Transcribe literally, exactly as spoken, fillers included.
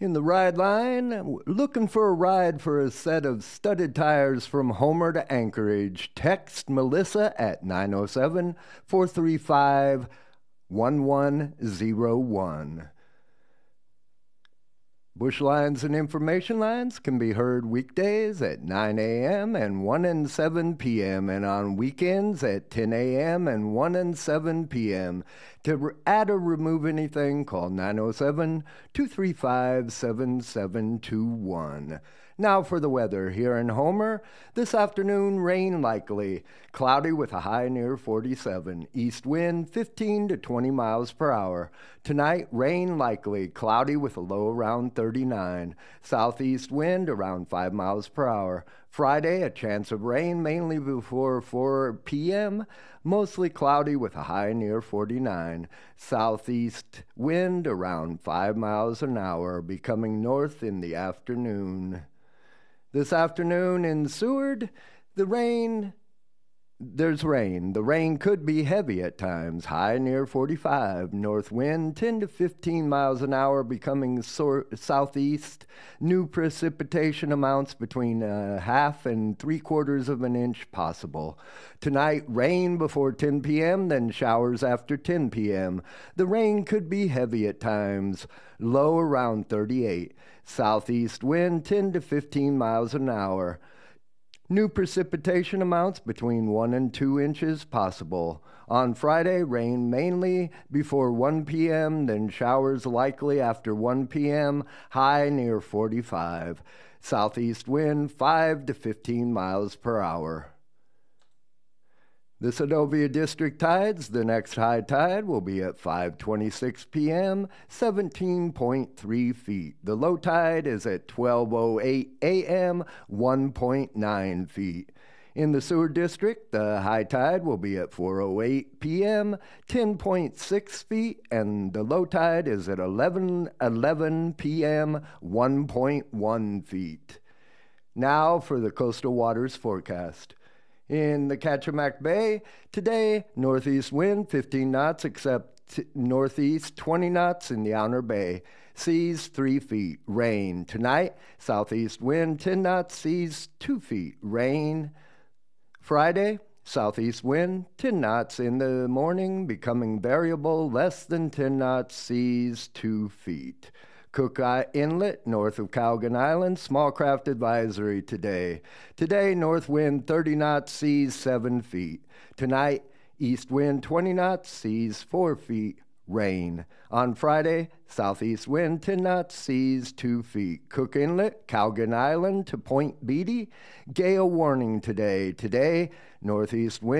In the ride line, looking for a ride for a set of studded tires from Homer to Anchorage. Text Melissa at nine oh seven, four three five, one one oh one. Bush Lines and Information Lines can be heard weekdays at nine a.m. and one and seven p.m. and on weekends at ten a.m. and one and seven p.m. To add or remove anything, call nine oh seven, two three five, seven seven two one. Now for the weather here in Homer. This afternoon, rain likely. Cloudy with a high near forty-seven. East wind fifteen to twenty miles per hour. Tonight, rain likely. Cloudy with a low around thirty-nine. Southeast wind around five miles per hour. Friday, a chance of rain mainly before four p.m. Mostly cloudy with a high near forty-nine. Southeast wind around five miles an hour, becoming north in the afternoon. This afternoon in Seward, the rain, there's rain. The rain could be heavy at times, high near forty-five. North wind ten to fifteen miles an hour, becoming so- southeast. New precipitation amounts between a half and three quarters of an inch possible. Tonight, rain before ten p.m., then showers after ten p.m. The rain could be heavy at times, low around thirty-eight. Southeast wind ten to fifteen miles an hour. New precipitation amounts between one and two inches possible. On Friday, rain mainly before one p.m., then showers likely after one p.m., high near forty-five. Southeast wind five to fifteen miles per hour. The Senovia District tides, the next high tide will be at five twenty-six p.m., seventeen point three feet. The low tide is at twelve oh eight a.m., one point nine feet. In the Seward District, the high tide will be at four oh eight p.m., ten point six feet, and the low tide is at eleven eleven p.m., one point one feet. Now for the coastal waters forecast. In the Kachemak Bay, today, northeast wind fifteen knots, except t- northeast twenty knots in the Outer Bay. Seas three feet. Rain. Tonight, southeast wind ten knots, seas two feet. Rain. Friday, southeast wind ten knots in the morning, becoming variable, less than ten knots, seas two feet. Cook Inlet, north of Calgon Island, small craft advisory today. Today, north wind thirty knots, seas seven feet. Tonight, east wind twenty knots, seas four feet. Rain. On Friday, southeast wind ten knots, seas two feet. Cook Inlet, Calgon Island to Point Beatty, gale warning today. Today, northeast wind